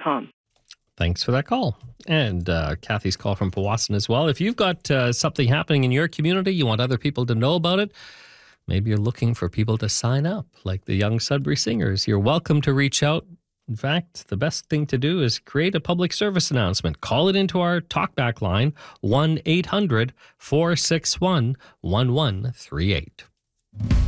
talkback.com. Thanks for that call. And Kathy's call from Powassan as well. If you've got something happening in your community, you want other people to know about it, maybe you're looking for people to sign up, like the Young Sudbury Singers, you're welcome to reach out. In fact, the best thing to do is create a public service announcement. Call it into our talkback line, 1-800-461-1138.